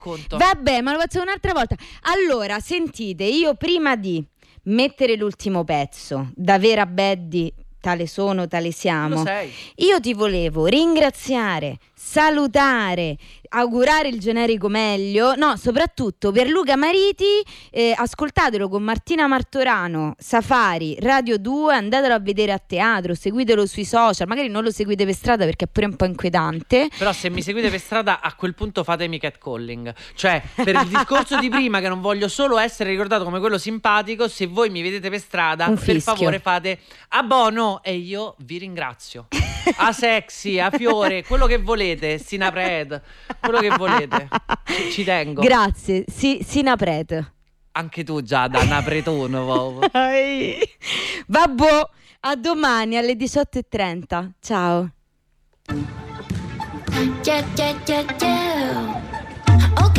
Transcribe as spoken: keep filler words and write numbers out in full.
racconto. Vabbè, ma lo faccio un'altra volta. Allora, sentite, io prima di mettere l'ultimo pezzo, da vera Baddy, tale sono, tale siamo, Lo sei. io ti volevo ringraziare, salutare, augurare il generico meglio, no, soprattutto per Luca Mariti, eh, ascoltatelo con Martina Martorano, Safari, Radio due, andatelo a vedere a teatro, seguitelo sui social, magari non lo seguite per strada perché è pure un po' inquietante. Però se mi seguite per strada, a quel punto fatemi catcalling. Cioè, per il discorso di prima, che non voglio solo essere ricordato come quello simpatico, se voi mi vedete per strada, Un per fischio. favore fate a bono e io vi ringrazio. A sexy, a fiore, quello che volete, sinapred, quello che volete. Ci, ci tengo. Grazie, sì, Sinapret. Anche tu già da napretono. Wow. Vabbè, a domani alle diciotto e trenta. Ciao. Yeah, yeah, yeah, yeah.